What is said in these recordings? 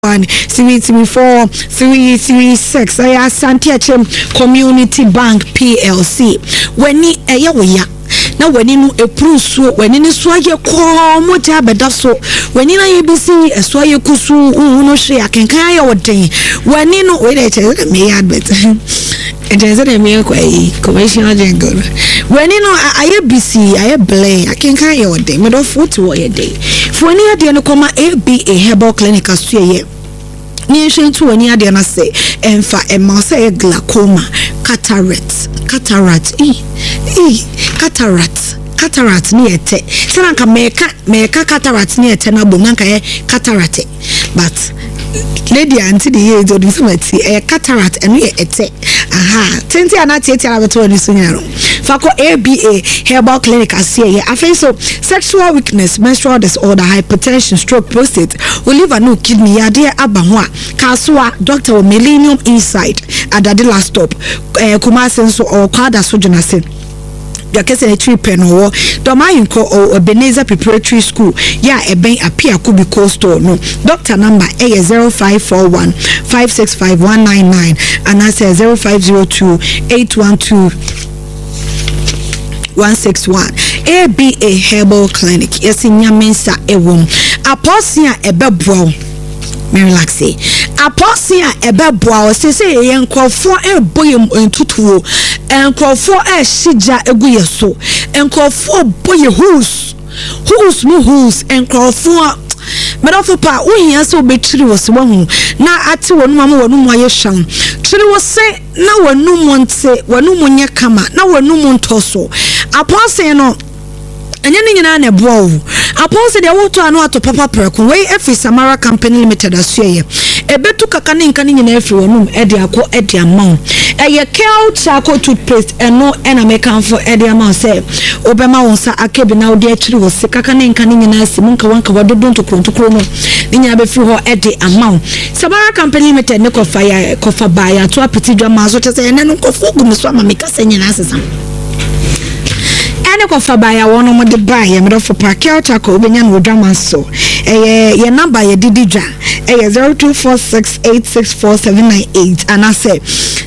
334-336. I Asante Community Bank PLC. When ni eya na wani no eprusu wani ni so aye ko mo ja beda so wani na ye bisi eso aye kusu no hwe akenkan aye woden wani no we dey che me ya bet ejenze na me ko ayi commercial jingle wani no aye bisi aye blay akenkan aye woden me do foot wo ye dey for ni ade no koma ABA Herbal Clinic asuye ni hwentu wani ade na se emfa emase glaucoma cataract ni ete sana nka meka cataract ni ete na bom nka cataract but lady auntie the year do something cataract enu ete tenti anati ete abeto ni sunyaro fako ABA Herbal Clinic asiye afen so sexual weakness, menstrual disorder, hypertension, stroke, prostate, liver no kidney yade abaho kaswa Dr. Millennium Inside adade last stop Kumasi so or kwada so jonase yakese trip no domayinko or Ebenezer Preparatory School ya eben apia kubi coastal no doctor number A0541 565199 and I say 0502 812 161 ABA Herbal Clinic yes nyamensa ewom aposia ebebro me relax aposia ebebro o sese yenkofo eboyem entutuo enkofo ehija eguyeso enkofo boye who's enkofo medofo pa uhia so betiri wose wahu na ate wonu am wonu mo ayehwan tiri wose na wonu mo nte wonu mo nya kama na wonu mo ntoso aposia no enye ni nyina na ebowo aponse de woto anu ato papa preko we efi Samara Company Limited asuye ebetu kaka ne nka nyina efi wonum ede akọ ede amount eye kel chako toothpaste eno ena mekan for ede amount say obema wonsa akebi na ode akiri wo se kaka ne nka nyina asi munka wanka wadodo ntokro no nyina be fi ho ede amount Samara Company Limited ne kofa baya to apiti dwama so tese ene no kofu gumiso ama mekasa nyina asesa ene kofa baya wono mo de baya me do for parkel chako obenya no dwama so ye number ye dididwa 0246864798 and I say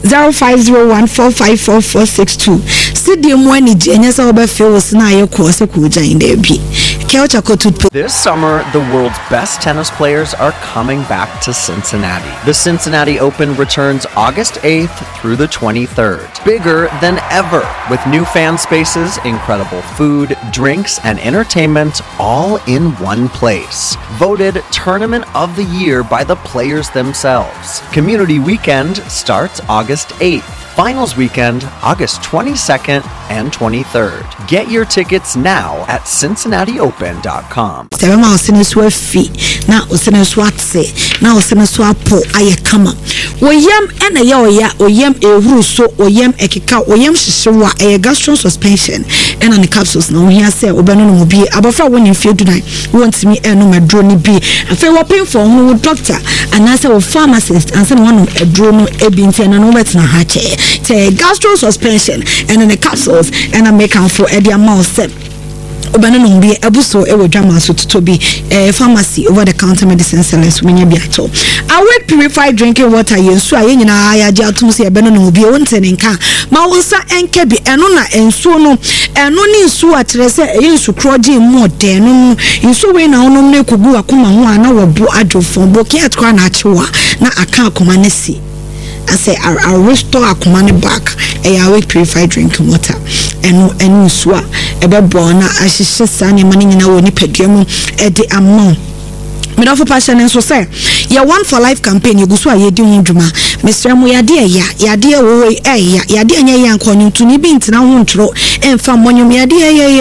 0501454462 sidi mo ani je enya sa obafe wo sna ye ko se ko jan da bi. This summer, the world's best tennis players are coming back to Cincinnati. The Cincinnati Open returns August 8th through the 23rd. Bigger than ever, with new fan spaces, incredible food, drinks, and entertainment all in one place. Voted Tournament of the Year by the players themselves. Community Weekend starts August 8th. Finals weekend, August 22nd and 23rd. Get your tickets now at CincinnatiOpen.com. Sebema osene so afi na osene so atse na osene so apo ayekama. Oyem ena ya oya oyem ehuru so oyem ekeka oyem hihyewa gastro suspension ena ne capsules na ohia se obeno no bi abofra woni fie dunai wontimi eno medro ni bi afa wo pay for ho doctor anase wo pharmacist anse no one edro no ebi ntia no wet na ha che gastro suspension and in the capsules and I make am for their mouth obano no bi ebuso ewo dwama so to be pharmacy over the counter medicine sellers menya bi ato awake purified drinking water yensu aye nyina ayaje atum se ebeno no bi wonte ne nka ma wonsa enke bi eno na ensu no eno ni nsu atere se yensu kroje mu de no nsu we na onom na ekugu akoma ho ana wobo adwofon bo ke atkwa na achewa na aka akoma ne si I say I'll restore a command back a awake purified drinking water and swa ebe bona ashishe sane mani nyina woni peduemu ede amount me do for passion and so say ya one for life campaign yeguso ayedi hundwuma mesra mu yade yade wo yade anya yankon ntuni bi ntina ho ntro emfa monyum yade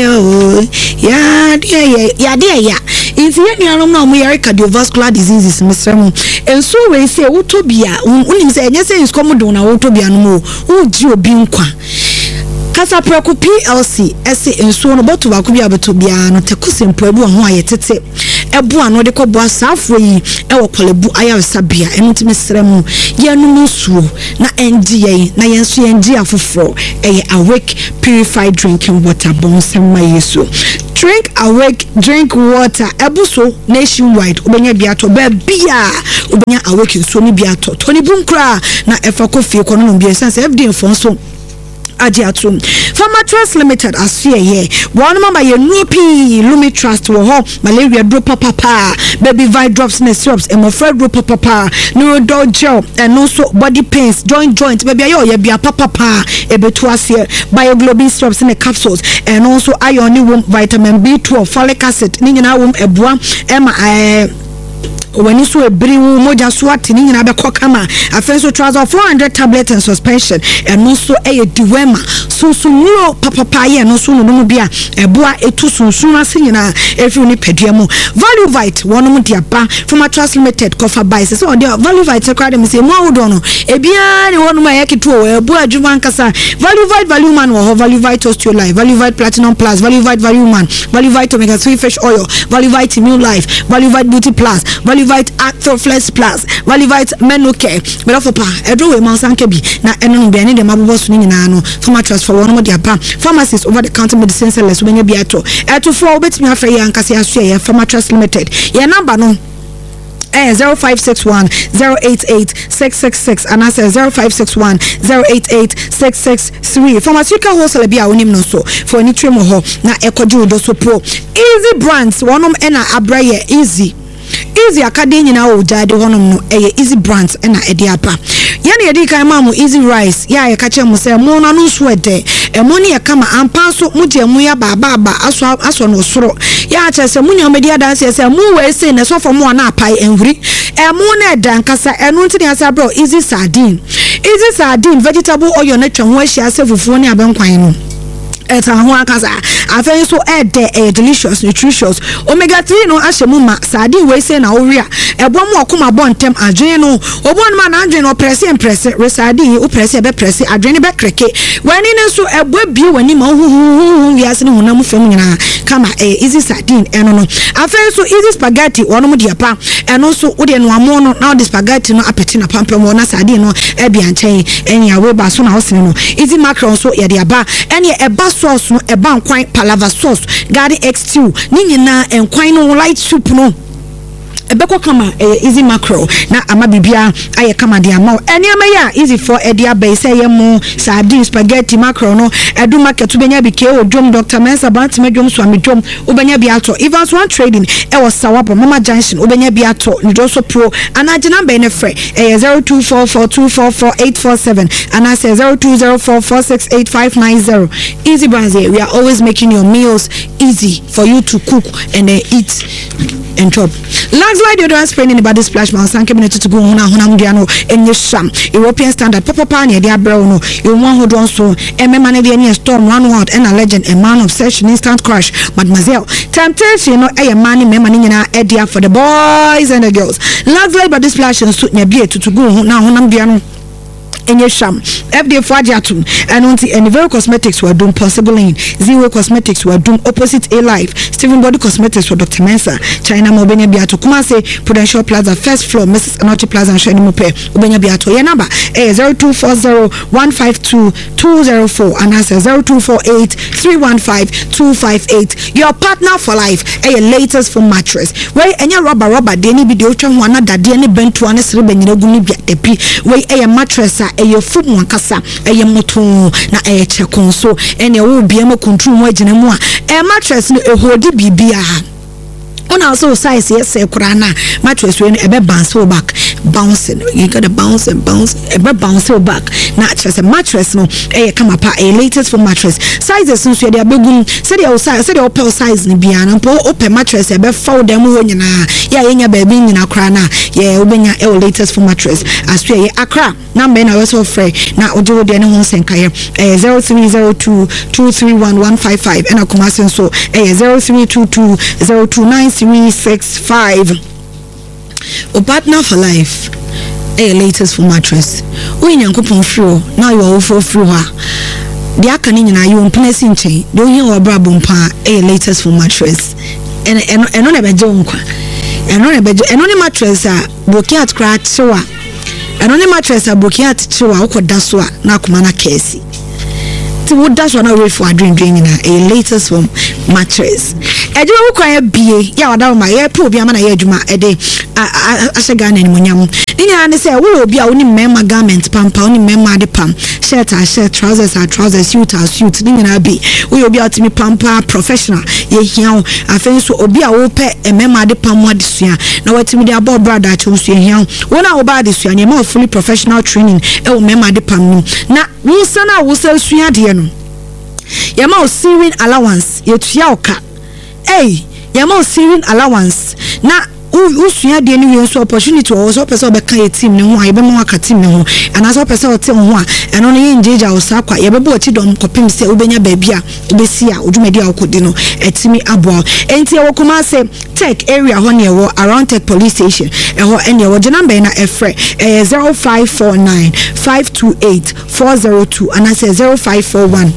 if you know no mo cardiovascular diseases mesra mu enso we say utobia unim say enye say iskomodo na utobia no mo uji obi nkwa Kasa Preku PLC ese enso no boto ba kubia beto bia no tekusempo ebu ho ayetete ebu ano de kobo asafo yi ewo kolebu ayawesa bia enutime sremu ye no nsuo na enji ye na yenso yenji afoforo eye awake purified drinking water bon sema yeso Drink Awake drink water ebuso nationwide ubenya biato bia ubenya Awake so ni biato Tony Bunkra na efa kofi kono no bia sense FD fonso Adiatum Farmer Trust Limited asie ye one mama ye nupi Lumi Trust wo ho malaria drop papa baby vi drops and syrups and mofred drop papa neurodol gel and also body pains joint baby ayo ye bia papa ebetu asie bioglobin syrups and capsules and also iron wom vitamin B12 folic acid ni nyina wom eboa ema when you saw a brew moja swat in a kama a fenso trouser 400 tablets and suspension and also a duema so no papa and also no bia a boa a two sooner singing if you need pediamo value vite one of the from a trust limited cover bias so the value vite academy say more dono a bia one my yakito a boa juman casa value man or value vite toast your life value vite platinum plus value man value vite omega 3 fish oil value vite immune life value vite beauty plus value Valivite Actoflex Plus, Valivite Menuke, Belofopa, Edrowe Monsankebi, na enu be ani de mabobo so nyina no Farmer Trust for one mo de apa pharmacies over the counter medicine sellers when you be ato for obetimi afre ya nkase aso ye Farmer Trust Limited ye number no 0561 088 666 and I say 0561 088 663 pharmaceutical wholesale bia onim no so for any tremo ho na ekoju do so pro Easy Brands wonom ena abraye easy akade nyina o jade honom no Easy Brands ena edi apa yani edi kan ma mu Easy Rice ya ka che mu se mu na no so ede emo ne ka ma ampa so mu je mu ya baba aso no soro ya che se mu nya medi adanse se mu we se ne so for mu na apai enhuri emo na edan kasa eno nti ne asa bro Easy Sardine vegetable oil na twa ho ahia se fufuo ne abenkwan no eta ho akasa afen so delicious nutritious omega 3 no ahemu ma sardine we say na owia ebom okoma bontem adwen no obon ma na adwen no press resardine o press adwen be kreke wani ne so ebo bi wani ma hu wiase ne honam fam nyina kama Easy Sardine eno no afen so Easy Spaghetti wono mu dia pa eno so wo de no amo no na the spaghetti no apeti na pampam wo na sardine no ebi anchen enya we ba so na hosene no Easy Mackerel so ye de aba ene eba sauce no eba nkwan palava sauce garden x2 ni nyina nkwan no light soup no ebeko kama Easy Mackerel na ama bibia aye kama de ama eni ama ya easy for edia be say ye mo sardine spaghetti mackerel no edu market ubenya bi ke odwom Dr. Mensa Bant medwom so amedwom ubenya bi ato Evans One Trading e was Sawabo Mama Junction ubenya bi ato Nidoso Pro anaje number ne frɛ 0244244847 and I say 0204468590 Easy Brands. We are always making your meals easy for you to cook and eat and chop. Like you don't spend anybody splash man sanke minute to go honam dia no enye sham European standard papa ne dia bro no you want hold on so man dey any storm one word and a legend a man of session instant crush mademoiselle temptation no man mema ni nyina e dia for the boys and the girls. Like by this splash and suit ne bia to go honam dia no enye sham FD Fadiatum and onti Anivero Cosmetics were doing possible in Zero Cosmetics were doing opposite A Life Stephen Body Cosmetics for Dr. Mensa China Mobenya Biato Kumase Prudential Plaza first floor Mrs. Anochi Plaza and Shani Mope Ubenya Biato your number 0240152204 and I say 0248315258 your partner for life a latest for mattress where any rubber deni video twan wana dade ne bentu ane sere benyina guni bia depi where a mattress eye fom wankasa eye moto na eye chekon so ene wo bia ma control mo agina mu a mattress no ehodi bibia ona also size yes kurana mattress we ebe bounce back bouncing you got to bounce ebe bounce back na mattress no come pa a latest for mattress sizes so they abegum say they open size ni bia na po open mattress ebe fold dem ho nyina ya yenya ba bi nyina krana ye obenya latest for mattress as we Accra number na we so free na ojo de ne ho senkaye 0302231155 and Kumasi so 0322029365 o partner for life latest for mattress we nyankopon free now you are for free ha the akani nyina you mpnesi nchen do yin wo brabo mpa latest for mattress eno na beje nkwa eno ne mattress a bokiat crack so eno ne mattress a bokiat chiwa ukoda so na akoma na kesi ti woda so na we for adwendwen nyina latest for mattress ejuma wo kwa bie ya wada ma ye pro bia ma na ye ejuma ede asega na animonyam ninya ne say wo obi a woni mema garment pampa woni mema de pam shirt a shirt trousers a trousers suit a suit ninya na bi wo obi a timi pampa professional ye hia afen so obi a wo pe mema de pam wa de sua na watimi de abo brother a cho so ye hia wo na wo ba de sua ne ma fully professional training e wo mema de pam na wo sana wo sel sua de no yama o sewing allowance yetua oka yama o sewing allowance na usua de ni we so opportunity o so person be kan team ne ho a ye be mo aka team ne ho ana so person o team ho a eno no ye njeja o sa kwa ye be bo chi dom kopim se obenya ba bia obesi a odwumadi a okodi no etimi abo enti e wo kuma se tech area ho ne wo around tech police station e ho ene wo je number na efre 0549 528 402 ana se 0541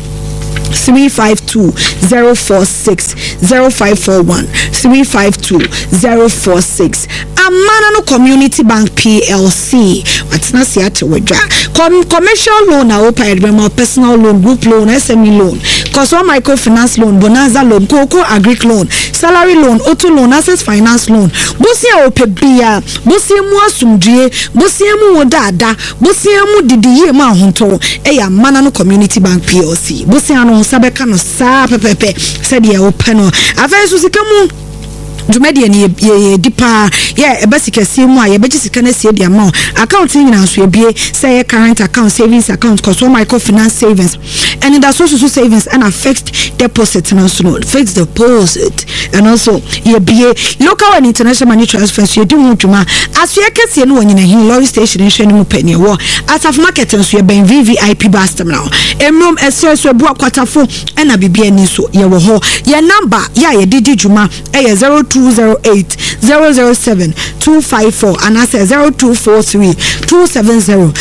352 046 0541 352 046 Amana no Community Bank PLC. What's not see at Wedra? Commercial loan, I open more personal loan, group loan, SME loan, Cosmo microfinance loan, Bonanza loan, Coco agric loan, salary loan, auto loan, access finance loan. Bosia ope bia, bosia mu asumdue, bosia mu dada, bosia mu didiye ma honto. Eya Amana no Community Bank PLC. Bosia no sabeka no sa pepepe. Said ye open no. Afa so sikamu Jumedi ni ye dipa ye ebasika simu a ye beji sika na sie dia ma account ni na so ebie say current account savings account cause microfinance savings and that social savings and a fixed deposit and also fixed deposit and also ye be local and international money transfers ye do juma as ye kese no wonyina hin lorry station hwe ni mu pani wo as of market so ye ben VVIP bus terminal emrom esre so ebu akwatafo na bibia ni so ye wo ho ye number ya ye didi juma e 0208 007 254 and I say 0243 270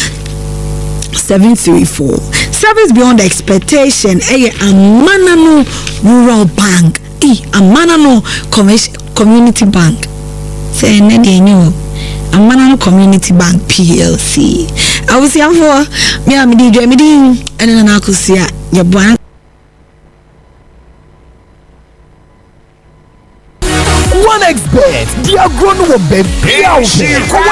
734. Service beyond expectation. Amana no rural bank. Amana no community bank. Say nedi new. Amana no community bank PLC. I was here for me amidi dwemidi and then I could see your bank. OneXBet, they are grown up, baby.